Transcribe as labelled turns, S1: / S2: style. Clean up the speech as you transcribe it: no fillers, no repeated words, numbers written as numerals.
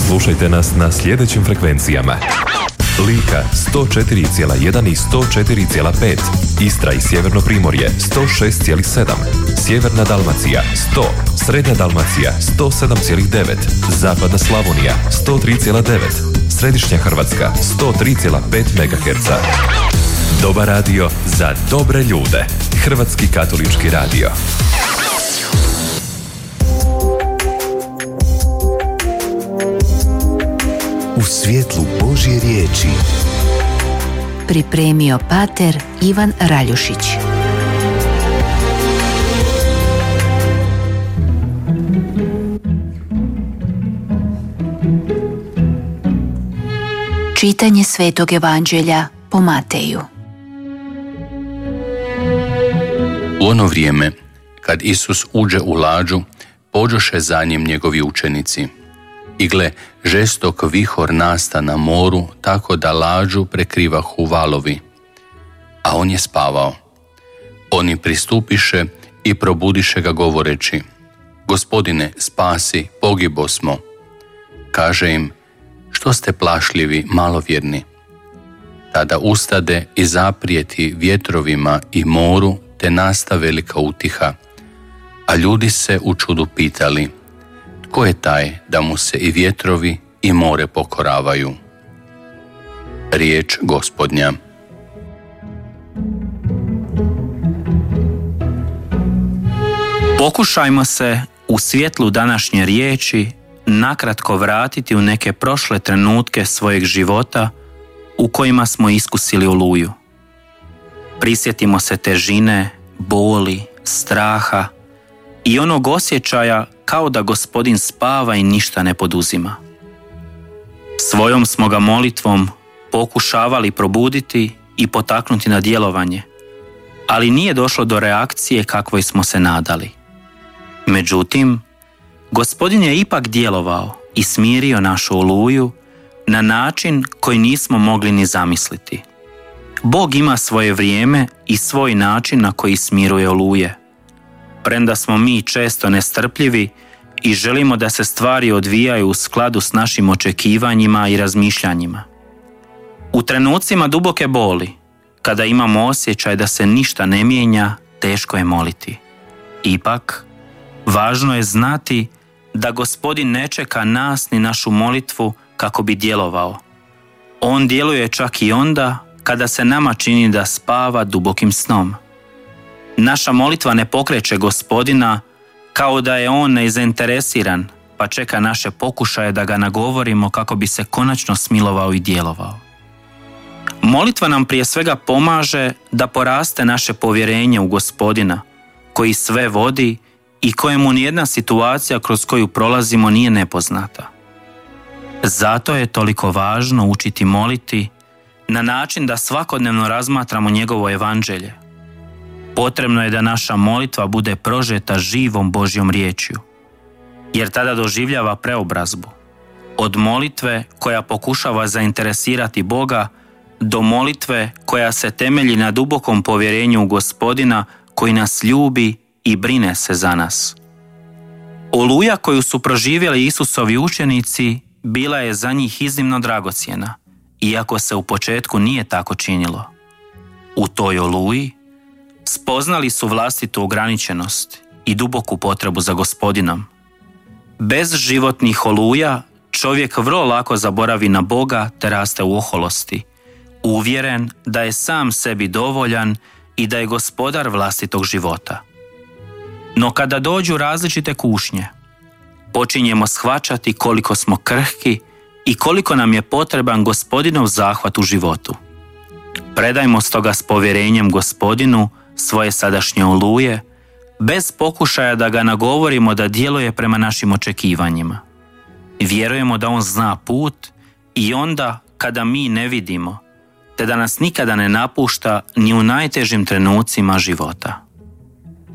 S1: Slušajte nas na sljedećim frekvencijama: Lika 104,1 i 104,5, Istra i Sjeverno Primorje 106,7, Sjeverna Dalmacija 100, Srednja Dalmacija 107,9, Zapadna Slavonija 103,9, Središnja Hrvatska 103,5 MHz. Dobar radio za dobre ljude. Hrvatski katolički radio.
S2: U svjetlu Božje riječi
S3: pripremio pater Ivan Raljušić. Čitanje Svetog Evanđelja po Mateju.
S4: U ono vrijeme, kad Isus uđe u lađu, pođoše za njim njegovi učenici. I gle, žestok vihor nasta na moru, tako da lađu prekrivahu valovi. A on je spavao. Oni pristupiše i probudiše ga govoreći: Gospodine, spasi, pogibosmo. Kaže im: Što ste plašljivi, malovjerni? Tada ustade i zaprijeti vjetrovima i moru, te nasta velika utiha. A ljudi se u čudu pitali: Tko je taj da mu se i vjetrovi i more pokoravaju? Riječ Gospodnja.
S5: Pokušajmo se u svjetlu današnje riječi nakratko vratiti u neke prošle trenutke svojeg života u kojima smo iskusili oluju. Prisjetimo se težine, boli, straha i onog osjećaja kao da Gospodin spava i ništa ne poduzima. Svojom smo ga molitvom pokušavali probuditi i potaknuti na djelovanje, ali nije došlo do reakcije kakvoj smo se nadali. Međutim, Gospodin je ipak djelovao i smirio našu oluju na način koji nismo mogli ni zamisliti. Bog ima svoje vrijeme i svoj način na koji smiruje oluje. Premda smo mi često nestrpljivi i želimo da se stvari odvijaju u skladu s našim očekivanjima i razmišljanjima. U trenucima duboke boli, kada imamo osjećaj da se ništa ne mijenja, teško je moliti. Ipak, važno je znati da Gospodin ne čeka nas ni našu molitvu kako bi djelovao. On djeluje čak i onda kada se nama čini da spava dubokim snom. Naša molitva ne pokreće Gospodina kao da je on nezainteresiran, pa čeka naše pokušaje da ga nagovorimo kako bi se konačno smilovao i djelovao. Molitva nam prije svega pomaže da poraste naše povjerenje u Gospodina, koji sve vodi i kojemu nijedna situacija kroz koju prolazimo nije nepoznata. Zato je toliko važno učiti moliti na način da svakodnevno razmatramo njegovo evanđelje. Potrebno je da naša molitva bude prožeta živom Božjom riječju, jer tada doživljava preobrazbu. Od molitve koja pokušava zainteresirati Boga do molitve koja se temelji na dubokom povjerenju u Gospodina koji nas ljubi i brine se za nas. Oluja koju su proživjeli Isusovi učenici bila je za njih iznimno dragocjena, iako se u početku nije tako činilo. U toj oluji spoznali su vlastitu ograničenost i duboku potrebu za Gospodinom. Bez životnih oluja čovjek vrlo lako zaboravi na Boga te raste u oholosti, uvjeren da je sam sebi dovoljan i da je gospodar vlastitog života. No kada dođu različite kušnje, počinjemo shvaćati koliko smo krhki i koliko nam je potreban Gospodinov zahvat u životu. Predajmo stoga s povjerenjem Gospodinu svoje sadašnje oluje, bez pokušaja da ga nagovorimo da djeluje prema našim očekivanjima. Vjerujemo da on zna put i onda kada mi ne vidimo, te da nas nikada ne napušta ni u najtežim trenucima života.